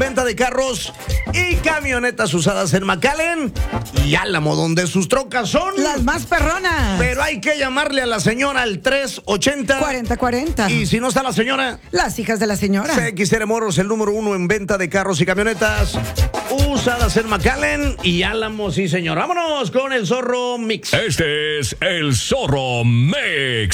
Venta de carros y camionetas usadas en McAllen y Álamo, donde sus trocas son las más perronas. Pero hay que llamarle a la señora al 380 4040. Y si no está la señora, las hijas de la señora. CXR Moros, el número 1 en venta de carros y camionetas usadas en McAllen y Álamo, sí señor. Vámonos con el Zorro Mix. Este es el Zorro Mix.